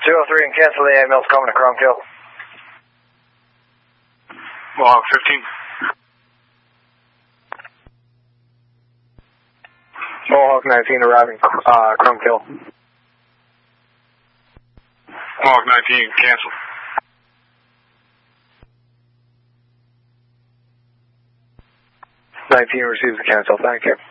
203 and cancel the AML's coming to Chrome Kill. Mohawk 15. Mohawk 19 arriving, Chrome Kill. Mohawk 19, cancel. '19 receives the cancel, thank you.